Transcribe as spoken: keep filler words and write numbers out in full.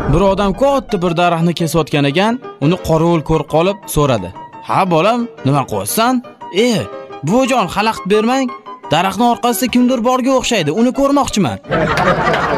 Bir odam katta bir daraxtni kesayotgan ekan, uni qorovul ko'rib qolib so'radi. "Ha bolam, nima qilyapsan?" "E, buvijon, xalaqit bermang. Daraxtning orqasida kimdir borga o'xshaydi, uni ko'rmoqchiman."